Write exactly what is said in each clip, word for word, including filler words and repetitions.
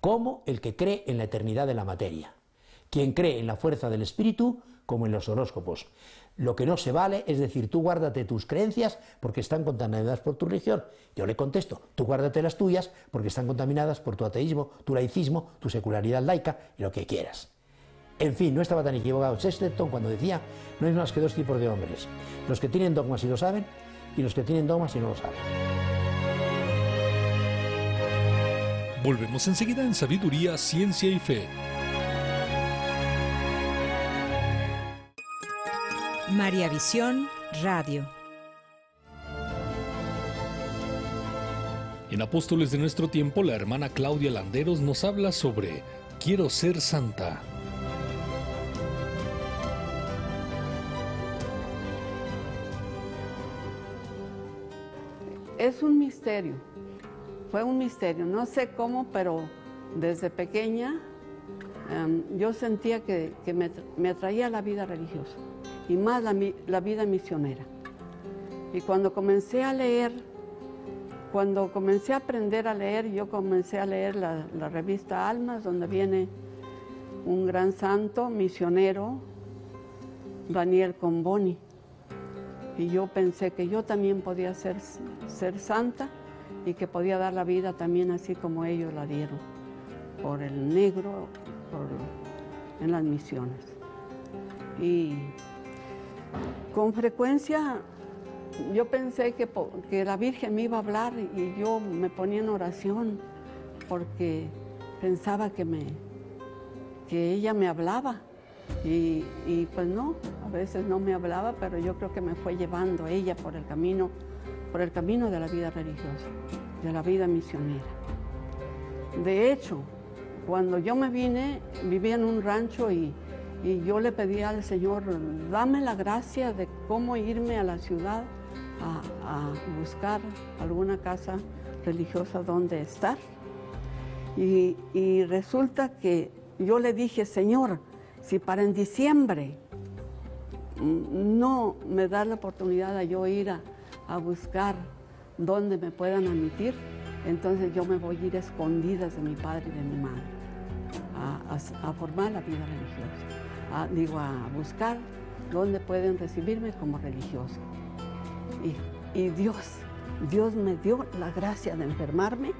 como el que cree en la eternidad de la materia, quien cree en la fuerza del espíritu como en los horóscopos. Lo que no se vale es decir, tú guárdate tus creencias porque están contaminadas por tu religión. Yo le contesto, tú guárdate las tuyas porque están contaminadas por tu ateísmo, tu laicismo, tu secularidad laica y lo que quieras. En fin, no estaba tan equivocado Chesterton cuando decía, no hay más que dos tipos de hombres, los que tienen dogmas y lo saben, y los que tienen dogmas y no lo saben. Volvemos enseguida en Sabiduría, Ciencia y Fe. María Visión Radio. En Apóstoles de nuestro tiempo, la hermana Claudia Landeros nos habla sobre Quiero ser santa. Es un misterio, fue un misterio, no sé cómo, pero desde pequeña um, yo sentía que, que me, me atraía la vida religiosa y más la, la vida misionera. Y cuando comencé a leer, cuando comencé a aprender a leer, yo comencé a leer la, la revista Almas, donde viene un gran santo misionero, Daniel Comboni. Y yo pensé que yo también podía ser, ser santa y que podía dar la vida también así como ellos la dieron, por el negro, por, en las misiones. Y con frecuencia yo pensé que, que la Virgen me iba a hablar y yo me ponía en oración porque pensaba que, me, que ella me hablaba. Y, y pues no, a veces no me hablaba, pero yo creo que me fue llevando ella por el camino, por el camino de la vida religiosa, de la vida misionera. De hecho, cuando yo me vine, vivía en un rancho y, y yo le pedí al Señor, dame la gracia de cómo irme a la ciudad a, a buscar alguna casa religiosa donde estar. Y, y resulta que yo le dije, Señor, si para en diciembre no me da la oportunidad de yo ir a, a buscar donde me puedan admitir, entonces yo me voy a ir a escondidas de mi padre y de mi madre, a, a, a formar la vida religiosa, a, digo, a buscar donde pueden recibirme como religiosa. Y, y Dios, Dios me dio la gracia de enfermarme.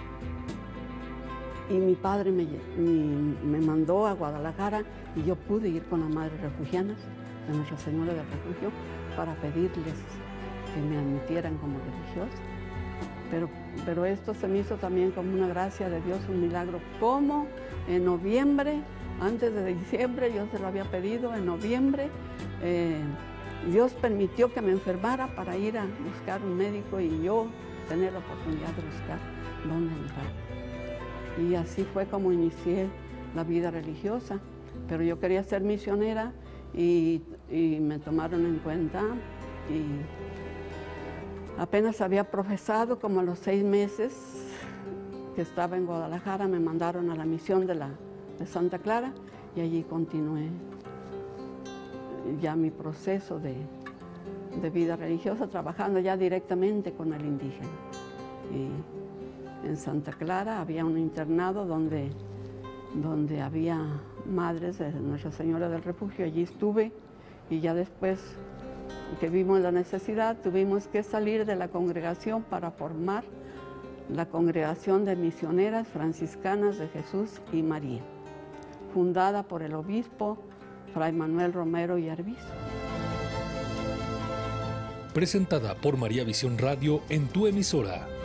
Y mi padre me, mi, me mandó a Guadalajara y yo pude ir con las madres refugianas de Nuestra Señora del Refugio para pedirles que me admitieran como religiosa. Pero, pero esto se me hizo también como una gracia de Dios, un milagro. Como en noviembre, antes de diciembre, yo se lo había pedido, en noviembre, eh, Dios permitió que me enfermara para ir a buscar un médico y yo tener la oportunidad de buscar dónde entrar. Y así fue como inicié la vida religiosa. Pero yo quería ser misionera y, y me tomaron en cuenta. Y apenas había profesado, como a los seis meses que estaba en Guadalajara, me mandaron a la misión de, la, de Santa Clara y allí continué ya mi proceso de, de vida religiosa, trabajando ya directamente con el indígena. Y, en Santa Clara había un internado donde, donde había madres de Nuestra Señora del Refugio. Allí estuve y ya después que vimos la necesidad tuvimos que salir de la congregación para formar la Congregación de Misioneras Franciscanas de Jesús y María, fundada por el obispo Fray Manuel Romero y Arbizu. Presentada por María Visión Radio en tu emisora.